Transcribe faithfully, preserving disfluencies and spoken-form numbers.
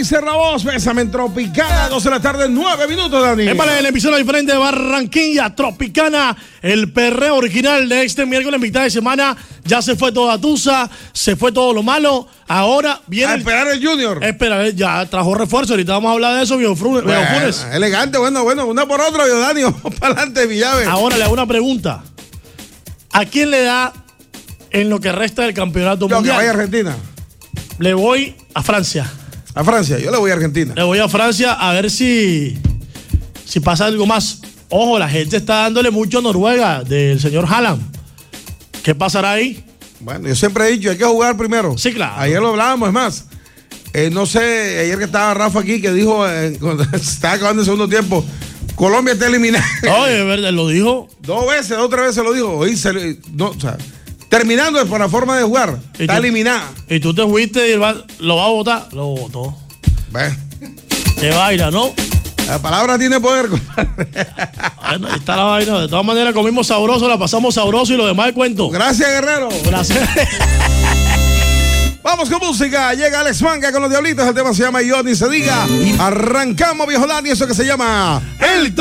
Cerra Voz, Bésame en Tropicana, doce de la tarde, nueve minutos, Dani. Épale, el episodio diferente de Barranquilla, Tropicana, el perreo original de este miércoles, mitad de semana. Ya se fue toda Tusa, se fue todo lo malo. Ahora viene. A esperar el Junior. Espera, ya trajo refuerzo. Ahorita vamos a hablar de eso, viejo Funes. Bueno, elegante, bueno, bueno, una por otra, viejo Dani. Vamos para adelante, Villave. Ahora le hago una pregunta. ¿A quién le da en lo que resta del campeonato Yo mundial? que vaya a Argentina. Le voy a Francia. A Francia, yo le voy a Argentina. Le voy a Francia a ver si, si pasa algo más. Ojo, la gente está dándole mucho a Noruega del señor Haaland. ¿Qué pasará ahí? Bueno, yo siempre he dicho, hay que jugar primero. Sí, claro. Ayer lo hablábamos, es más. Eh, no sé, ayer que estaba Rafa aquí, que dijo, eh, cuando estaba acabando el segundo tiempo, Colombia está eliminada. Oye, es verdad, lo dijo. Dos veces, dos, tres veces lo dijo. Oí, se, no, o sea, terminando por la forma de jugar, está tú, eliminada. Y tú te fuiste y el va, lo va a votar. Lo votó. Bueno. Qué vaina, ¿no? La palabra tiene poder. Bueno, ahí está la vaina. De todas maneras, comimos sabroso, la pasamos sabroso y lo demás de cuento. Gracias, Guerrero. Gracias. Vamos con música. Llega Alex Manga con los Diablitos. El tema se llama Yo Ni Se Diga. Arrancamos, viejo Dani, eso que se llama El